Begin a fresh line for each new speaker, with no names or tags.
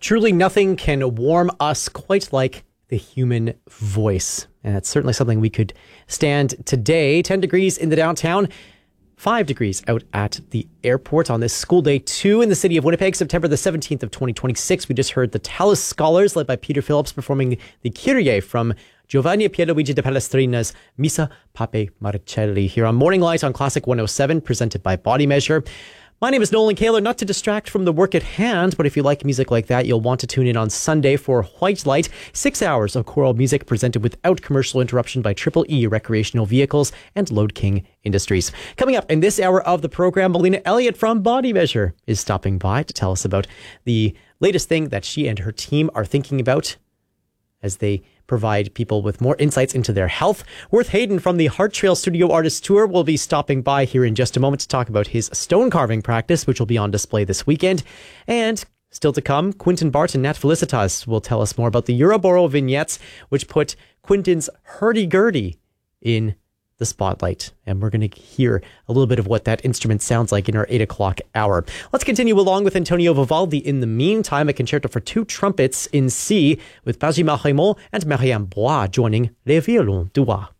Truly nothing can warm us quite like the human voice. And that's certainly something we could stand today. 10 degrees in the downtown, 5 degrees out at the airport on this school day 2 in the city of Winnipeg, September the 17th of 2026. We just heard the Tallis Scholars led by Peter Phillips performing the Kyrie from Giovanni Pierluigi de Palestrina's Missa Pape Marcelli here on Morning Light on Classic 107, presented by Body Measure. My name is Nolan Kaler, not to distract from the work at hand, but if you like music like that, you'll want to tune in on Sunday for White Light, 6 hours of choral music presented without commercial interruption by Triple E Recreational Vehicles and Lode King Industries. Coming up in this hour of the program, Melina Elliott from Body Measure is stopping by to tell us about the latest thing that she and her team are thinking about as they provide people with more insights into their health. Worth Hayden from the Heart Trail Studio Artist Tour will be stopping by here in just a moment to talk about his stone carving practice, which will be on display this weekend. And still to come, Quinton Bart and Nat Felicitas will tell us more about the Euroboro vignettes, which put Quinton's hurdy-gurdy in the spotlight. And we're going to hear a little bit of what that instrument sounds like in our 8 o'clock hour. Let's continue along with Antonio Vivaldi. In the meantime, a concerto for 2 trumpets in C with Benjamin Raymond and Marianne Bois joining Les Violons du Roi.